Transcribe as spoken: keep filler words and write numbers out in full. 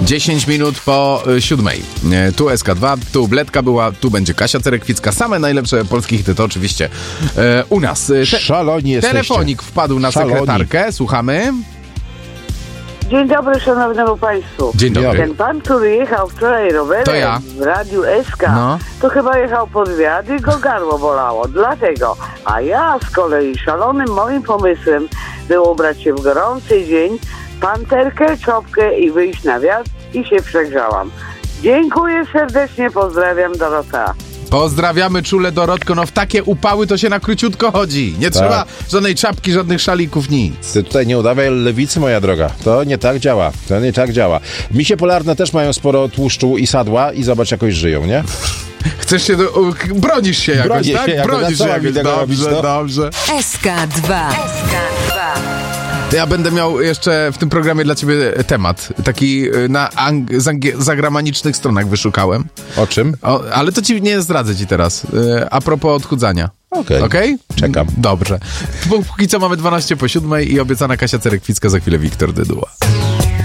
dziesięć minut po y, siódmej. Y, tu S K dwa, tu Bledka była, tu będzie Kasia Cerekwicka. Same najlepsze polskie hity to oczywiście y, u nas. Y, te, Szaloni jesteście. Telefonik wpadł na Szaloni. sekretarkę. Słuchamy. Dzień dobry szanownemu państwu. Dzień dobry. Ten pan, który jechał wczoraj rowerem To ja. w Radiu S K, No. to chyba jechał pod wiatr i go gardło bolało. Dlatego. A ja z kolei szalonym moim pomysłem było ubrać się w gorący dzień, panterkę, czopkę i wyjść na wiatr i się przegrzałam. Dziękuję serdecznie, pozdrawiam, Dorota. Pozdrawiamy czule, Dorotko. No w takie upały to się na króciutko chodzi. Nie trzeba żadnej czapki, żadnych szalików, nic. Ty tutaj nie udawaj lewicy, moja droga. To nie tak działa. To nie tak działa. Misie polarne też mają sporo tłuszczu i sadła i zobacz, jakoś żyją, nie? Chcesz się... Do, u, bronisz się jakoś, Bronię tak? się jakoś. Bronisz Co się mam jakoś. tego Dobrze, robić, no? dobrze. S K dwa. S K dwa. To ja będę miał jeszcze w tym programie dla ciebie temat. Taki y, na ang- zangie- zagramanicznych stronach wyszukałem. O czym? O, ale to ci nie zdradzę ci teraz. Y, a propos odchudzania. Okej. Okej? Czekam. Dobrze. Póki co mamy dwanaście po siódmej i obiecana Kasia Cerekwicka, za chwilę Wiktor Dyduła.